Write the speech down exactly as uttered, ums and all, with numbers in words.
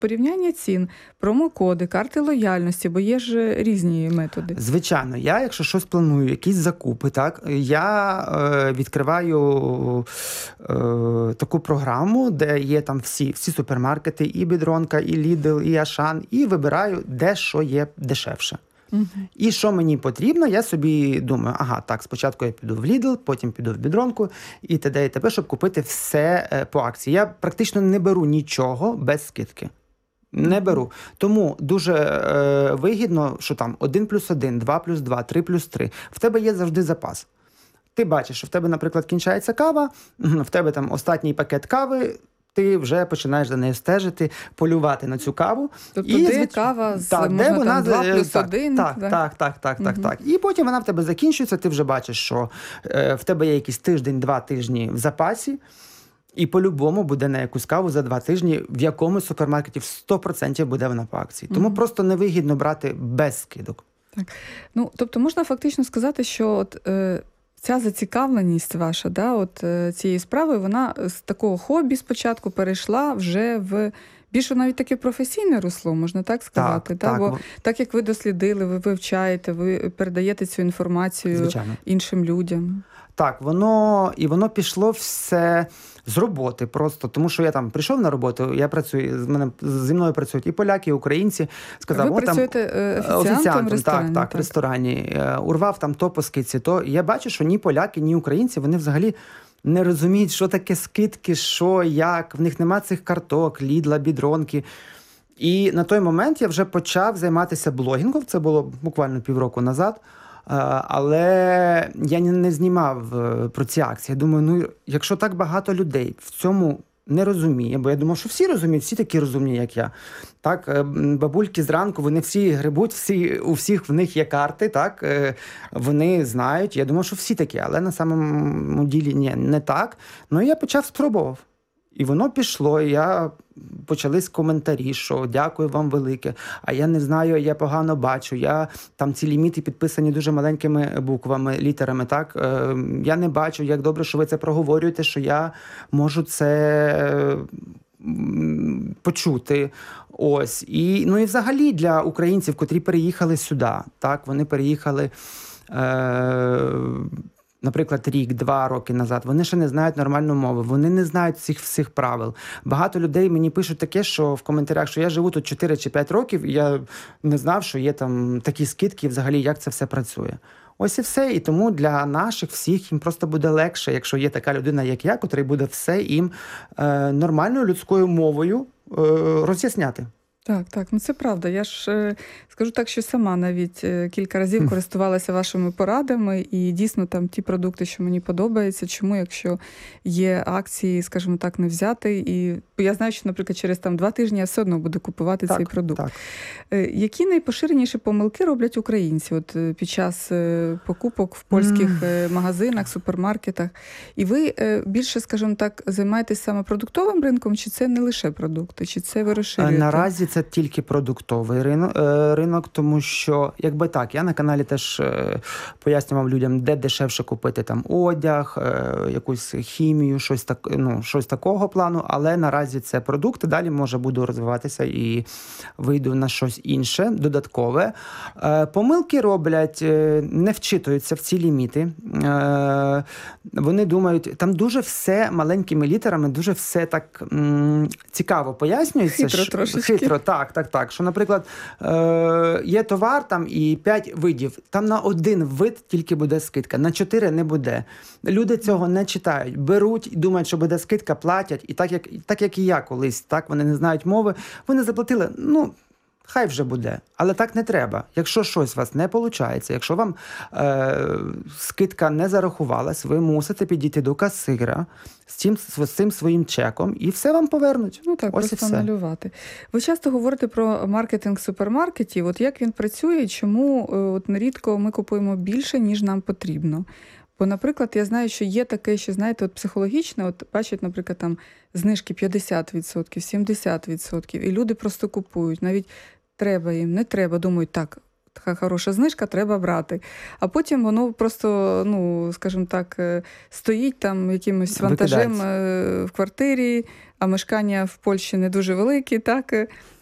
порівняння цін, промокоди, карти лояльності, бо є ж різні методи. Звичайно, я, якщо щось планую, якісь закупи, так, я е, відкриваю е, таку програму, де є там всі, всі супермаркети, і Бідронка, і Lidl, і Ашан, і вибираю, де що є дешевше. Uh-huh. І що мені потрібно, я собі думаю, ага, так, спочатку я піду в Lidl, потім піду в Бідронку, і т.д. і т.п., щоб купити все е, по акції. Я практично не беру нічого без скидки. Не беру. Тому дуже е, вигідно, що там один плюс один, два плюс два, три плюс три. В тебе є завжди запас. Ти бачиш, що в тебе, наприклад, кінчається кава, в тебе там останній пакет кави, ти вже починаєш за нею стежити, полювати на цю каву. Тобто і, де звич... кава з, так, можна, де вона, там два плюс один? Так, так, так, так, так, угу. так, так. І потім вона в тебе закінчується, ти вже бачиш, що е, в тебе є якийсь тиждень-два тижні в запасі, і по-любому буде на якусь каву за два тижні, в якомусь супермаркеті в сто відсотків буде вона по акції. Тому mm-hmm. просто невигідно брати без скидок. Так. Ну, тобто можна фактично сказати, що от, е, ця зацікавленість ваша, да, от, е, цієї справи, вона з такого хобі спочатку перейшла вже в більше навіть таке професійне русло, можна так сказати. Так, да? так. Бо так як ви дослідили, ви вивчаєте, ви передаєте цю інформацію Звичайно. іншим людям. Так, воно і воно пішло все з роботи просто, тому що я там прийшов на роботу, я працюю, з мене зі мною працюють і поляки, і українці. Сказав, ви працюєте там, офіціантом, офіціантом в ресторані? Так, так, так, в ресторані. Урвав там то по скидці, то я бачу, що ні поляки, ні українці, вони взагалі не розуміють, що таке скидки, що, як, в них нема цих карток, Лідла, Бідронки. І на той момент я вже почав займатися блогінгом, це було буквально півроку назад. Але я не знімав про ці акції. Я думаю, ну, якщо так багато людей в цьому не розуміє, бо я думав, що всі розуміють, всі такі розумні, як я. Так, бабульки зранку, вони всі грибуть, всі, у всіх в них є карти, так, вони знають. Я думав, що всі такі, але на самому ділі ні, не так. Ну, я почав спробував. І воно пішло, і я почались коментарі, що дякую вам велике, а я не знаю, я погано бачу, я там ці ліміти підписані дуже маленькими буквами, літерами, так, е, я не бачу, як добре, що ви це проговорюєте, що я можу це почути, ось, і, ну і взагалі для українців, котрі переїхали сюди, так, вони переїхали, е, наприклад, рік, два роки назад, вони ще не знають нормальну мову, вони не знають цих всіх правил. Багато людей мені пишуть таке, що в коментарях, що я живу тут чотири чи п'ять років, і я не знав, що є там такі скидки, і взагалі як це все працює. Ось і все. І тому для наших всіх їм просто буде легше, якщо є така людина, як я, котрий буде все їм е, нормальною людською мовою е, роз'ясняти. Так, так, ну це правда. Я ж е, скажу так, що сама навіть е, кілька разів користувалася вашими порадами, і дійсно там ті продукти, що мені подобаються, чому, якщо є акції, скажімо так, не взяти. І я знаю, що, наприклад, через там два тижні я все одно буду купувати так, цей продукт. Так. Е, які найпоширеніші помилки роблять українці от е, під час е, покупок в польських е, магазинах, супермаркетах? І ви е, більше, скажімо так, займаєтесь саме продуктовим ринком, чи це не лише продукти, чи це ви розширюєте? Наразі це тільки продуктовий ринок, ринок, тому що, якби так, я на каналі теж пояснював людям, де дешевше купити там одяг, якусь хімію, щось, так, ну, щось такого плану, але наразі це продукти, далі, може, буду розвиватися і вийду на щось інше, додаткове. Помилки роблять, не вчитуються в ці ліміти. Вони думають, там дуже все маленькими літерами, дуже все так м- цікаво пояснюється. Хитро трошечки. Хитро, так, так, так. Що, наприклад, е- є товар там і п'ять видів. Там на один вид тільки буде скидка, на чотири не буде. Люди цього не читають. Беруть і думають, що буде скидка, платять. І так, як, так, як і я колись, так, вони не знають мови. Вони заплатили, ну, хай вже буде. Але так не треба. Якщо щось у вас не виходить, якщо вам е- скидка не зарахувалась, ви мусите підійти до касира з цим, з цим своїм чеком і все вам повернуть. Ну так, ось просто анулювати. Ви часто говорите про маркетинг супермаркетів. От як він працює, чому от нерідко ми купуємо більше, ніж нам потрібно? Бо, наприклад, я знаю, що є таке, що, знаєте, от психологічне, от бачать, наприклад, там знижки п'ятдесят відсотків, сімдесят відсотків, і люди просто купують. Навіть треба їм, не треба, думають, так, така хороша знижка, треба брати. А потім воно просто, ну, скажімо так, е, стоїть там якимось вантажем Викидається. е, в квартирі, а мешкання в Польщі не дуже великі, так? е,